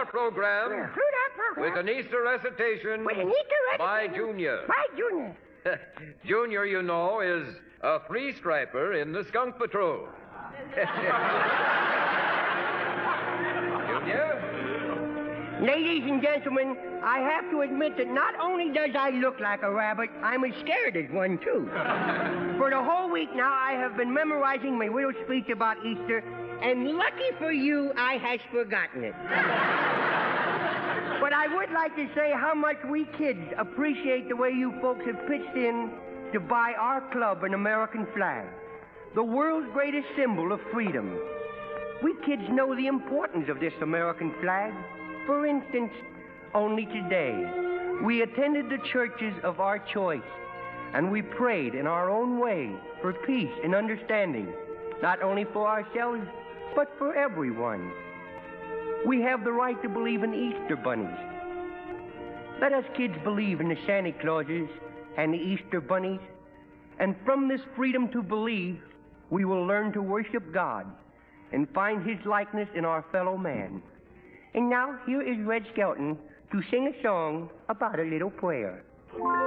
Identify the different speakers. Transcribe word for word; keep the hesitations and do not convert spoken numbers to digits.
Speaker 1: our program
Speaker 2: Conclude our program.
Speaker 1: with an Easter recitation
Speaker 2: With an Easter
Speaker 1: by
Speaker 2: recitation.
Speaker 1: Junior.
Speaker 2: By Junior.
Speaker 1: Junior, you know, is a free striper in the Skunk Patrol. Junior?
Speaker 2: Ladies and gentlemen, I have to admit that not only does I look like a rabbit, I'm as scared as one, too. For the whole week now, I have been memorizing my little speech about Easter, and lucky for you, I has forgotten it. But I would like to say how much we kids appreciate the way you folks have pitched in to buy our club an American flag, the world's greatest symbol of freedom. We kids know the importance of this American flag. For instance, only today, we attended the churches of our choice, and we prayed in our own way for peace and understanding, not only for ourselves, but for everyone. We have the right to believe in Easter bunnies. Let us kids believe in the Santa Clauses and the Easter bunnies, and from this freedom to believe, we will learn to worship God and find His likeness in our fellow man. And now, here is Red Skelton to sing a song about a little prayer.